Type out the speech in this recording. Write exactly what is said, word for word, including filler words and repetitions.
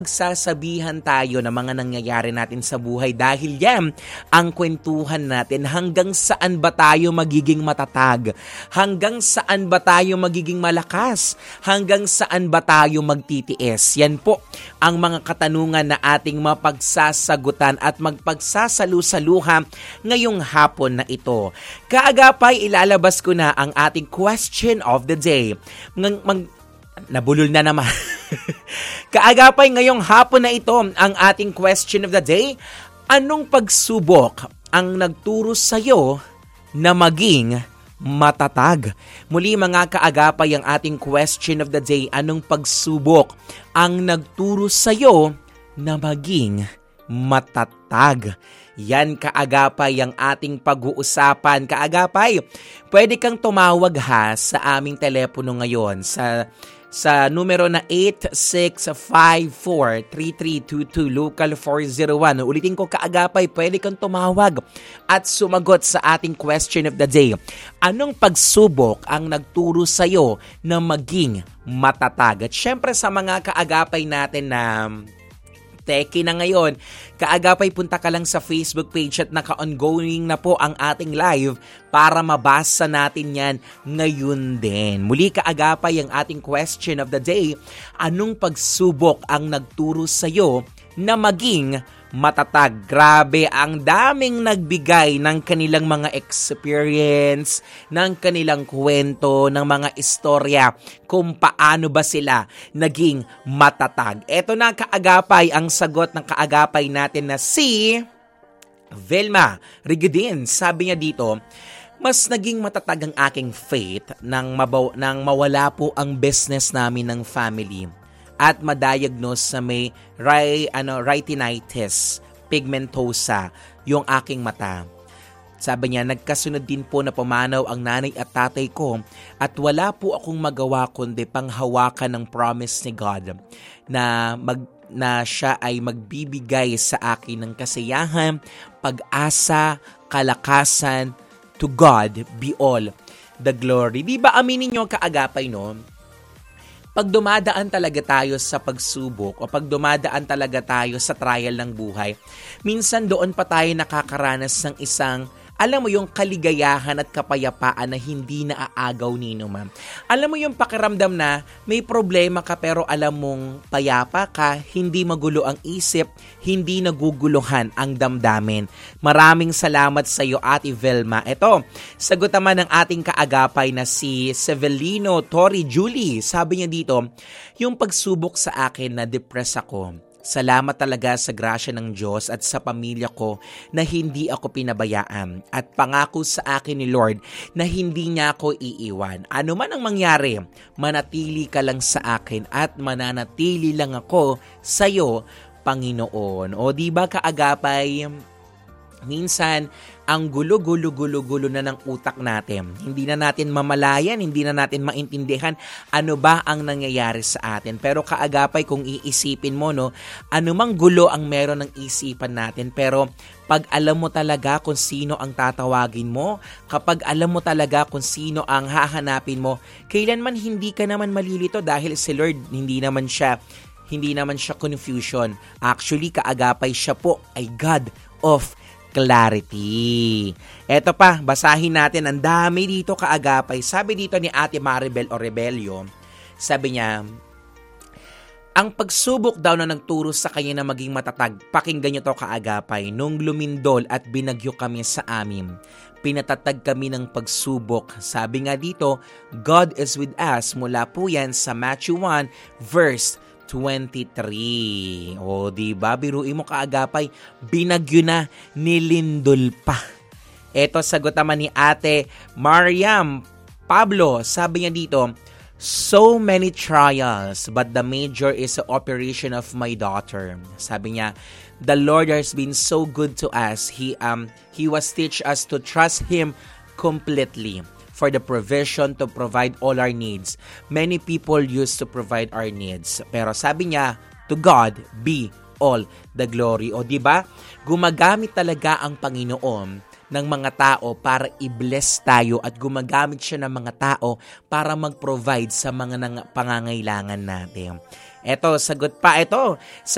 Magsasabihan tayo ng mga nangyayari natin sa buhay dahil yan ang kwentuhan natin. Hanggang saan ba tayo magiging matatag? Hanggang saan ba tayo magiging malakas? Hanggang saan ba tayo magtitiis? Yan po ang mga katanungan na ating mapagsasagutan at magpagsasalu-saluha ngayong hapon na ito. Kaagapay, ilalabas ko na ang ating question of the day. Mag- mag- Nabulol na naman. Kaagapay, ngayong hapon na ito, ang ating question of the day, anong pagsubok ang nagturo sa'yo na maging matatag? Muli mga kaagapay, ang ating question of the day, anong pagsubok ang nagturo sa'yo na maging matatag? Yan kaagapay ang ating pag-uusapan. Kaagapay, pwede kang tumawag ha sa aming telepono ngayon sa sa numero na eight six five four, three three two two, local four zero one. Ulitin ko kaagapay, pwede kang tumawag at sumagot sa ating question of the day. Anong pagsubok ang nagturo sa'yo na maging matatag? At syempre sa mga kaagapay natin na teki na ngayon, kaagapay punta ka lang sa Facebook page at naka-ongoing na po ang ating live para mabasa natin yan ngayon din. Muli kaagapay ang ating question of the day, anong pagsubok ang nagturo sa'yo na maging matatag? Grabe, ang daming nagbigay ng kanilang mga experience, ng kanilang kwento, ng mga istorya kung paano ba sila naging matatag. Eto na kaagapay ang sagot ng kaagapay natin na si Velma Rigidin. Sabi niya dito, mas naging matatag ang aking faith nang, mabaw- nang mawala po ang business namin ng family at madiagnose sa may ry, ano, retinitis pigmentosa yung aking mata. Sabi niya, nagkasunod din po na pumanaw ang nanay at tatay ko at wala po akong magawa kundi panghawakan ng promise ni God na mag na siya ay magbibigay sa akin ng kasiyahan, pag-asa, kalakasan. To God be all the glory. Di ba aminin niyo kaagapay no? Pag dumadaan talaga tayo sa pagsubok o pag dumadaan talaga tayo sa trial ng buhay, minsan doon pa tayo nakakaranas ng isang, alam mo yung kaligayahan at kapayapaan na hindi naaagaw ni naman. Alam mo yung pakiramdam na may problema ka pero alam mong payapa ka, hindi magulo ang isip, hindi naguguluhan ang damdamin. Maraming salamat sa iyo, Ate Velma. Ito, sagot naman ng ating kaagapay na si Severino Tori Julie. Sabi niya dito, yung pagsubok sa akin na depress ako. Salamat talaga sa grasya ng Diyos at sa pamilya ko na hindi ako pinabayaan at pangako sa akin ni Lord na hindi niya ako iiwan. Ano man ang mangyari, manatili ka lang sa akin at mananatili lang ako sa iyo, Panginoon. O di ba kaagapay, minsan ang gulo-gulo-gulo-gulo na ng utak natin. Hindi na natin mamalayan, hindi na natin maintindihan ano ba ang nangyayari sa atin. Pero kaagapay kung iisipin mo, no, anumang gulo ang meron ng isipan natin. Pero pag alam mo talaga kung sino ang tatawagin mo, kapag alam mo talaga kung sino ang hahanapin mo, kailanman hindi ka naman malilito dahil si Lord hindi naman siya hindi naman siya confusion. Actually, kaagapay siya po ay God of clarity. Eto pa, basahin natin. Ang dami dito kaagapay. Sabi dito ni Ate Maribel o Rebelio, sabi niya, ang pagsubok daw na nagturo sa kanya na maging matatag, pakinggan niyo to kaagapay, nung lumindol at binagyo kami sa amin. Pinatatag kami ng pagsubok. Sabi nga dito, God is with us. Mula po yan sa Matthew one verse twenty-three. O, diba? Biruin mo kaagapay, binagyo na, nilindol pa. Eto, sagot naman ni Ate Mariam Pablo. Sabi niya dito, so many trials, but the major is the operation of my daughter. Sabi niya, the Lord has been so good to us. He, um, he was teach us to trust Him completely for the provision to provide all our needs. Many people used to provide our needs. Pero sabi niya, to God be all the glory. O di ba? Gumagamit talaga ang Panginoon ng mga tao para i-bless tayo at gumagamit siya ng mga tao para mag-provide sa mga nang- pangangailangan natin. Eto, sagot pa ito. Sa